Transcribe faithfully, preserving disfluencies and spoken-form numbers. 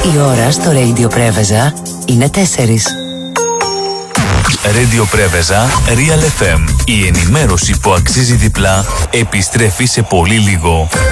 Η ώρα στο Radio Preveza είναι τέσσερις. Radio Preveza, Real εφ εμ. Η ενημέρωση που αξίζει διπλά επιστρέφει σε πολύ λίγο.